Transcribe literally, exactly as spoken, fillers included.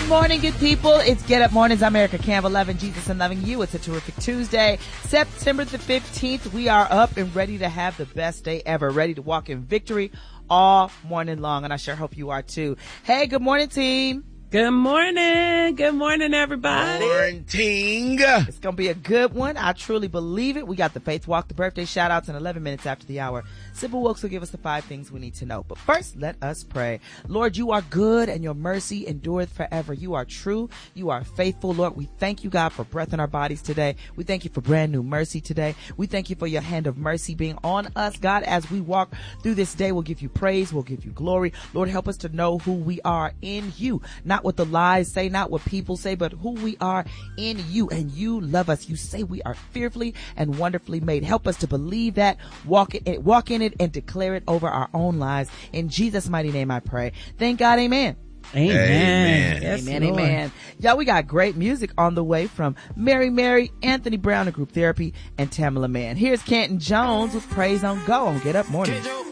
Good morning, good people. It's Get Up Mornings. I'm Erica Campbell, loving Jesus and loving you. It's a terrific Tuesday, September the fifteenth. We are up and ready to have the best day ever, ready to walk in victory all morning long, and I sure hope you are too. Hey, good morning, team. Good morning. Good morning, everybody. Morning. It's going to be a good one. I truly believe it. We got the Faith Walk, the birthday shout outs in eleven minutes after the hour. Simple Wilkes will give us the five things we need to know. But first, let us pray. Lord, you are good and your mercy endureth forever. You are true. You are faithful. Lord, we thank you, God, for breath in our bodies today. We thank you for brand new mercy today. We thank you for your hand of mercy being on us, God, as we walk through this day. We'll give you praise. We'll give you glory. Lord, help us to know who we are in you. Not what the lies say, not what people say, but who we are in you. And you love us. You say we are fearfully and wonderfully made. Help us to believe that, walk it, walk in it, and declare it over our own lives. In Jesus' mighty name I pray. Thank God. Amen. Amen. Amen. Yes, Amen. Lord. Amen. Y'all, we got great music on the way from Mary Mary, Anthony Brown of Group Therapy, and Tamala Mann. Here's Canton Jones with Praise on Go on Get Up Morning.